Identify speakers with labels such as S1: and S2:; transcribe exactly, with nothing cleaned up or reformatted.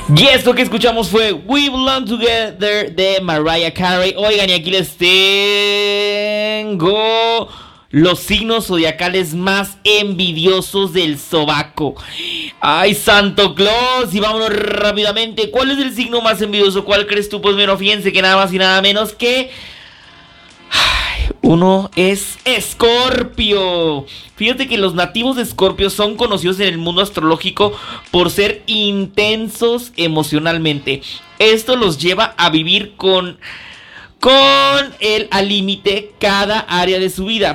S1: Y esto que escuchamos fue We Belong Together de Mariah Carey. Oigan, y aquí les tengo los signos zodiacales más envidiosos del sobaco. ¡Ay, Santo Claus! Y vámonos rápidamente. ¿Cuál es el signo más envidioso? ¿Cuál crees tú? Pues bueno, fíjense que nada más y nada menos que... uno es Escorpio. Fíjate que los nativos de Escorpio son conocidos en el mundo astrológico por ser intensos emocionalmente. Esto los lleva a vivir con, con él al límite cada área de su vida.